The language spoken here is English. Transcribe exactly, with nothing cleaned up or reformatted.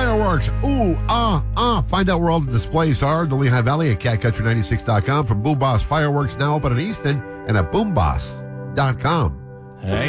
fireworks. Ooh, ah, ah. Find out where all the displays are in the Lehigh Valley at cat country ninety-six dot com. From Boom Boss Fireworks, now open in Easton and at boom boss dot com. Hey.